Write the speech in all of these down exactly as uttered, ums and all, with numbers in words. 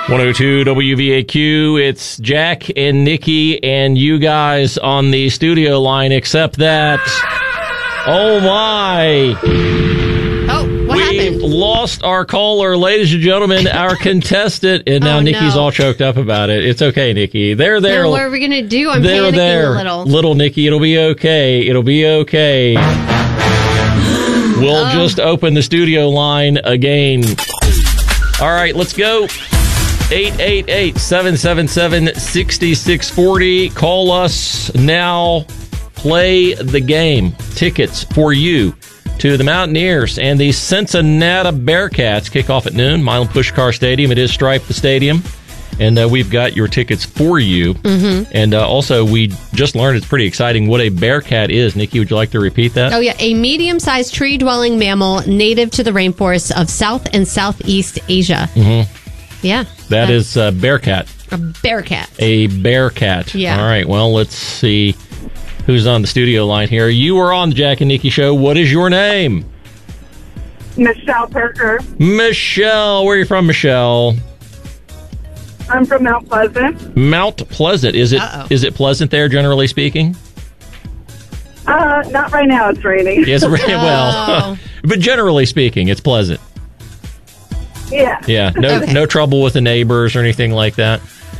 one oh two W V A Q, it's Jack and Nikki and you guys on the studio line, except that, oh my, oh, what we happened? lost our caller, ladies and gentlemen, our contestant, and now Oh, Nikki's no. all choked up about it. It's okay, Nikki. They're there. Now what are we going to do? I'm They're panicking there. a little. Little Nikki, it'll be okay. It'll be okay. We'll Oh. just open the studio line again. All right, let's go. eight eight eight, seven seven seven, six six four zero. Call us now. Play the game. Tickets for you to the Mountaineers and the Cincinnati Bearcats kick off at noon. Milan Puskar Stadium. It is Stripe the Stadium. And uh, we've got your tickets for you. Mm-hmm. And uh, also, we just learned, it's pretty exciting, what a Bearcat is. Nikki, would you like to repeat that? Oh, yeah. A medium-sized tree-dwelling mammal native to the rainforests of South and Southeast Asia. Mm-hmm. Yeah. That is uh, Bearcat. A bearcat. A Bearcat. Yeah. All right. Well, let's see who's on the studio line here. You are on the Jack and Nikki Show. What is your name? Michelle Parker. Michelle. Where are you from, Michelle? I'm from Mount Pleasant. Mount Pleasant. Is it Uh-oh. is it pleasant there, generally speaking? Uh, not right now. It's raining. Yes. Oh. Well, but generally speaking, it's pleasant. Yeah. Yeah. No Okay. no trouble with the neighbors or anything like that.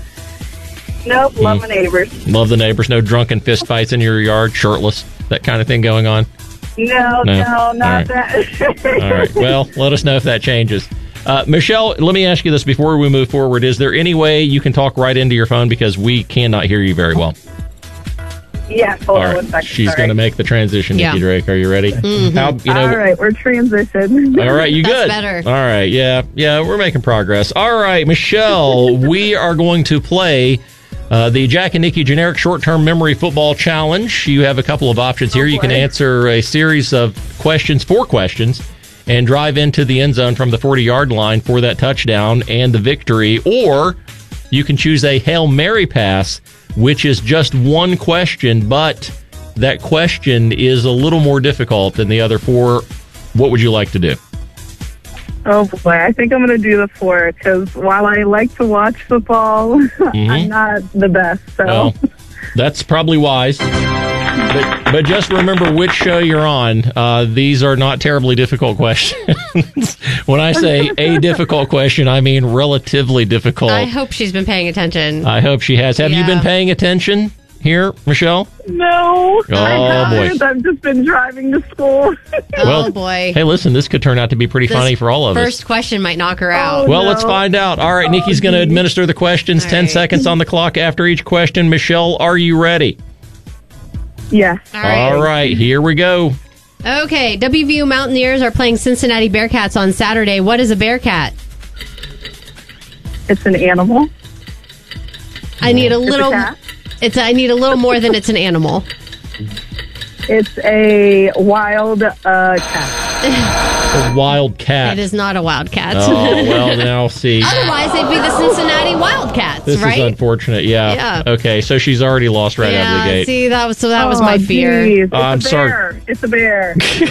Nope. Love my neighbors. Love the neighbors. No drunken fist fights in your yard, shirtless, that kind of thing going on. No, No. no, All right. not that. All right. Well, let us know if that changes. Uh, Michelle, let me ask you this before we move forward. Is there any way you can talk right into your phone because we cannot hear you very well? Yeah. Hold All on right. one second. She's Sorry. going to make the transition, Yeah. Nikki Drake. Are you ready? Mm-hmm. How, you know, All right. We're transitioned. All right, you That's good? better. All right, yeah, yeah, we're making progress. All right, Michelle, we are going to play uh, the Jack and Nikki Generic Short-Term Memory Football Challenge. You have a couple of options here. Oh, you can boy. answer a series of questions, four questions, and drive into the end zone from the forty-yard line for that touchdown and the victory. Or you can choose a Hail Mary pass, which is just one question, but that question is a little more difficult than the other four. What would you like to do? Oh boy, I think I'm going to do the four because while I like to watch football, I'm not the best. So Well, that's probably wise. But, but just remember which show you're on. Uh, these are not terribly difficult questions. When I say a difficult question, I mean relatively difficult. I hope she's been paying attention. I hope she has. Have you Yeah. been paying attention here, Michelle? no, Oh, I boy. haven't. I've just been driving to school. Well, oh, boy. Hey, listen, this could turn out to be pretty This funny for all of us. First question might knock her out. Oh, Well, no. let's find out. All right, Oh, Nikki's going to geez. administer the questions. All Ten right. seconds on the clock after each question. Michelle, are you ready? Yes. All right. All right, here we go. Okay, W V U Mountaineers are playing Cincinnati Bearcats on Saturday. What is a Bearcat? It's an animal. I need a It's a little. cat. It's. I need a little more than it's an animal. It's a wild uh, cat. A wild cat. It is not a wildcat. Oh, well, now see. Otherwise, they'd be the Cincinnati Wildcats, This right? is unfortunate. Yeah. Yeah. Okay, so she's already lost right out of the yeah. gate. See, that was so. That was Oh, my fear. geez. It's I'm a sorry. bear. It's a bear.